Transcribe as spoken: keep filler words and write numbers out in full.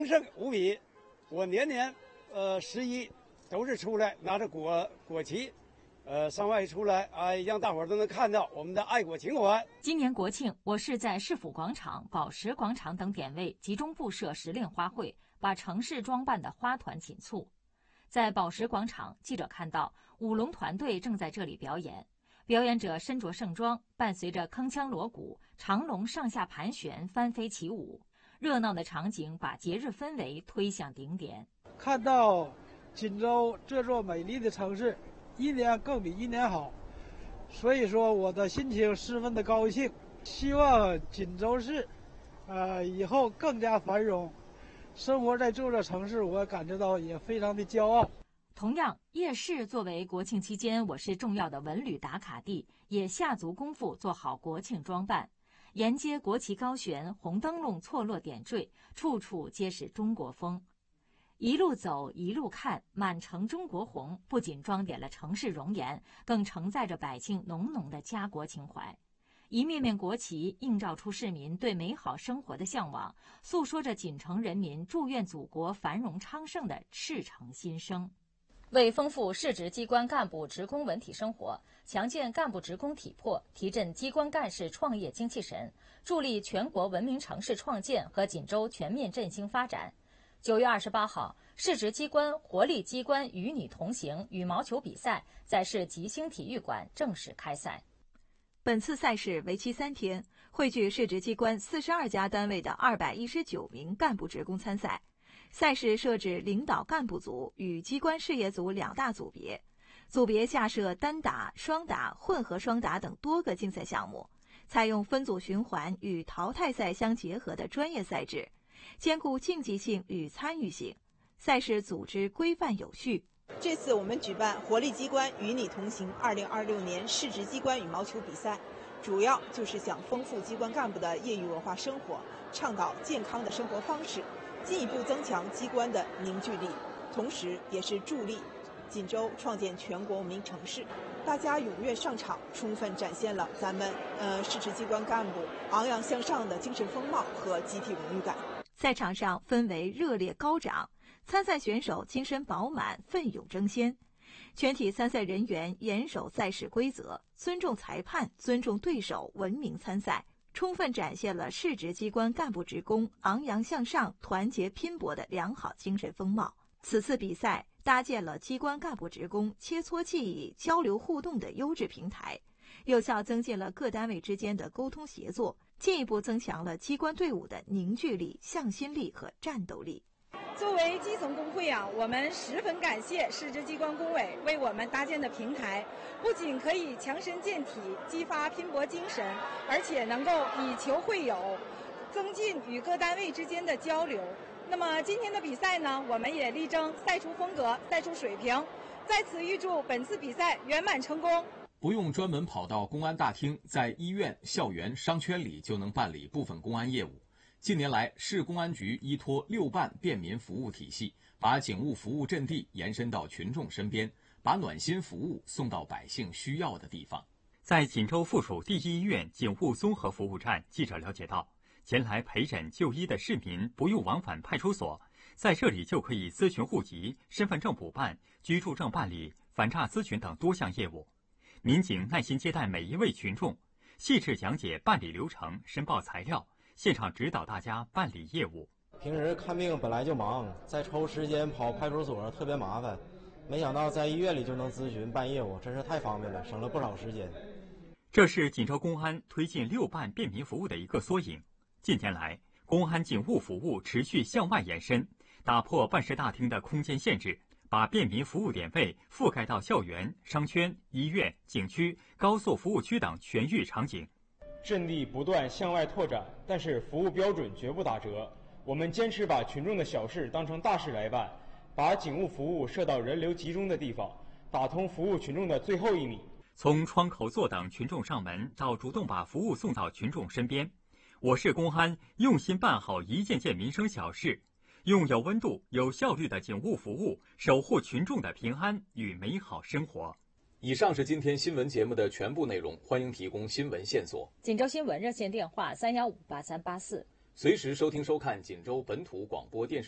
丰盛无比。我年年呃十一都是出来拿着国国旗。呃，上外出来啊，让大伙儿都能看到我们的爱国情怀。 今年国庆，我市在市府广场、宝石广场等点位集中布设时令花卉，把城市装扮的花团锦簇。在宝石广场，记者看到舞龙团队正在这里表演，表演者身着盛装，伴随着铿锵锣鼓，长龙上下盘旋，翻飞起舞。热闹的场景把节日氛围推向顶点。 看到锦州这座美丽的城市，一年更比一年好，所以说我的心情十分的高兴。希望锦州市，呃，以后更加繁荣。生活在这座城市，我感觉到也非常的骄傲。 同样，夜市作为国庆期间我市重要的文旅打卡地，也下足功夫做好国庆装扮。沿街国旗高悬，红灯笼错落点缀，处处皆是中国风。一路走，一路看，满城中国红不仅装点了城市容颜，更承载着百姓浓浓的家国情怀。一面面国旗映照出市民对美好生活的向往，诉说着锦城人民祝愿祖国繁荣昌盛的赤诚心声。为丰富市直机关干部职工文体生活，强健干部职工体魄，提振机关干事创业精气神，助力全国文明城市创建和锦州全面振兴发展。九月二十八号，市直机关活力机关与你同行羽毛球比赛在市吉星体育馆正式开赛。 本次赛事为期三天，汇聚市直机关四十二家单位的二百一十九名干部职工参赛。赛事设置领导干部组与机关事业组两大组别，组别下设单打、双打、混合双打等多个竞赛项目，采用分组循环与淘汰赛相结合的专业赛制，兼顾竞技性与参与性，赛事组织规范有序。 这次我们举办活力机关与你同行二零二六年市直机关羽毛球比赛，主要就是想丰富机关干部的业余文化生活，倡导健康的生活方式，进一步增强机关的凝聚力，同时也是助力锦州创建全国文明城市。大家踊跃上场，充分展现了咱们呃市直机关干部昂扬向上的精神风貌和集体荣誉感。 赛场上氛围热烈高涨，参赛选手精神饱满，奋勇争先。全体参赛人员严守赛事规则，尊重裁判，尊重对手，文明参赛，充分展现了市直机关干部职工昂扬向上、团结拼搏的良好精神风貌。此次比赛搭建了机关干部职工切磋技艺、交流互动的优质平台，有效增进了各单位之间的沟通协作，进一步增强了机关队伍的凝聚力、向心力和战斗力。 作为基层工会啊，我们十分感谢市直机关工委为我们搭建的平台，不仅可以强身健体、激发拼搏精神，而且能够以球会友，增进与各单位之间的交流。那么今天的比赛呢，我们也力争赛出风格、赛出水平，在此预祝本次比赛圆满成功。 不用专门跑到公安大厅，在医院、校园、商圈里就能办理部分公安业务。近年来，市公安局依托六办便民服务体系，把警务服务阵地延伸到群众身边，把暖心服务送到百姓需要的地方。 在锦州附属第一医院警务综合服务站，记者了解到，前来陪诊就医的市民不用往返派出所，在这里就可以咨询户籍、身份证补办、居住证办理、反诈咨询等多项业务。民警耐心接待每一位群众，细致讲解办理流程、申报材料，现场指导大家办理业务。 平时看病本来就忙，再抽时间跑派出所特别麻烦，没想到在医院里就能咨询办业务，真是太方便了，省了不少时间。 这是锦州公安推进六办便民服务的一个缩影。近年来，公安警务服务持续向外延伸，打破办事大厅的空间限制，把便民服务点位覆盖到校园、商圈、医院、景区、高速服务区等全域场景。 阵地不断向外拓展，但是服务标准绝不打折。我们坚持把群众的小事当成大事来办，把警务服务设到人流集中的地方，打通服务群众的最后一米。 从窗口坐等群众上门，到主动把服务送到群众身边，我市公安用心办好一件件民生小事，用有温度、有效率的警务服务，守护群众的平安与美好生活。 以上是今天新闻节目的全部内容，欢迎提供新闻线索。 锦州新闻热线电话三幺五八三八四， 随时收听收看锦州本土广播电视。